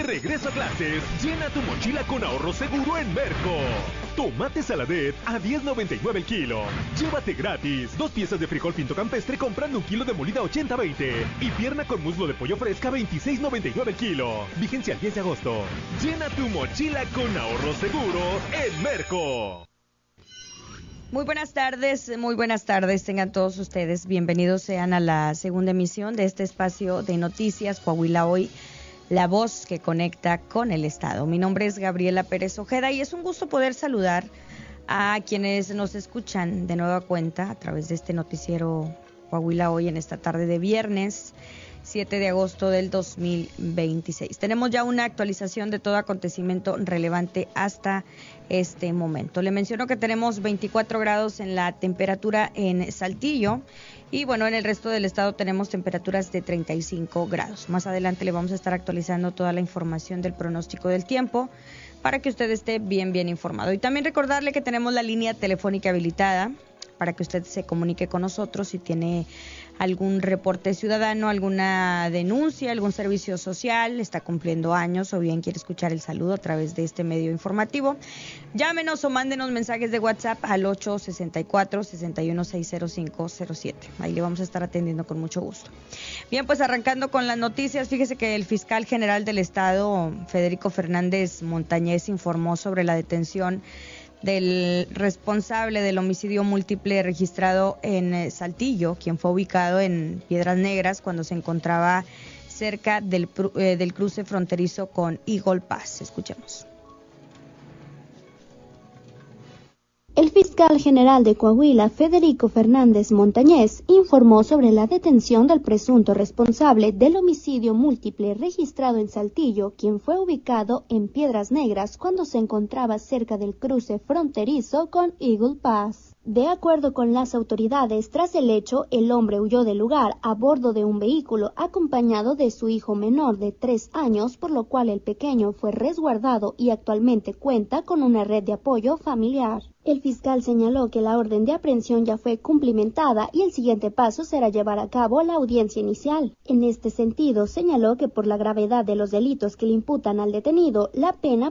regreso a clases, llena tu mochila con ahorro seguro en Merco. Tomate saladet a $10.99 el kilo. Llévate gratis 2 piezas de frijol pinto campestre comprando 1 kilo de molida 80-20 y pierna con muslo de pollo fresca 26.99 el kilo. Vigencia el 10 de agosto. Llena tu mochila con ahorro seguro en Merco. Muy buenas tardes tengan todos ustedes. Bienvenidos sean a la segunda emisión de este espacio de noticias Coahuila Hoy, la voz que conecta con el Estado. Mi nombre es Gabriela Pérez Ojeda y es un gusto poder saludar a quienes nos escuchan de nueva cuenta a través de este noticiero Coahuila Hoy en esta tarde de viernes 7 de agosto del 2026. Tenemos ya una actualización de todo acontecimiento relevante hasta este momento. Le menciono que tenemos 24 grados en la temperatura en Saltillo y bueno, en el resto del estado tenemos temperaturas de 35 grados. Más adelante le vamos a estar actualizando toda la información del pronóstico del tiempo para que usted esté bien informado. Y también recordarle que tenemos la línea telefónica habilitada para que usted se comunique con nosotros si tiene algún reporte ciudadano, alguna denuncia, algún servicio social, está cumpliendo años o bien quiere escuchar el saludo a través de este medio informativo. Llámenos o mándenos mensajes de WhatsApp al 864-6160-507. Ahí le vamos a estar atendiendo con mucho gusto. Bien, pues arrancando con las noticias, fíjese que el fiscal general del Estado, Federico Fernández Montañez, informó sobre la detención del responsable del homicidio múltiple registrado en Saltillo, quien fue ubicado en Piedras Negras cuando se encontraba cerca del cruce fronterizo con Eagle Pass. Escuchemos. El fiscal general de Coahuila, Federico Fernández Montañez, informó sobre la detención del presunto responsable del homicidio múltiple registrado en Saltillo, quien fue ubicado en Piedras Negras cuando se encontraba cerca del cruce fronterizo con Eagle Pass. De acuerdo con las autoridades, tras el hecho, el hombre huyó del lugar a bordo de un vehículo acompañado de su hijo menor de 3 años, por lo cual el pequeño fue resguardado y actualmente cuenta con una red de apoyo familiar. El fiscal señaló que la orden de aprehensión ya fue cumplimentada y el siguiente paso será llevar a cabo la audiencia inicial. En este sentido, señaló que por la gravedad de los delitos que le imputan al detenido, la pena